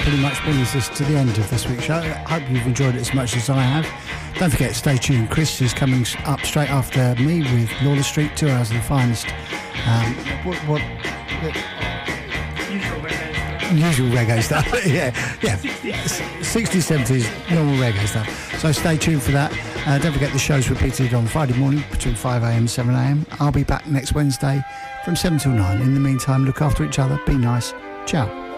pretty much brings us to the end of this week's show. I hope you've enjoyed it as much as I have. Don't forget, stay tuned. Chris is coming up straight after me with Lawless Street, 2 hours of the finest. Usual reggae stuff. yeah. 60s, 70s, normal reggae stuff. So stay tuned for that. Don't forget the show's repeated on Friday morning between 5am and 7am. I'll be back next Wednesday from 7 till 9. In the meantime, look after each other, be nice. Ciao.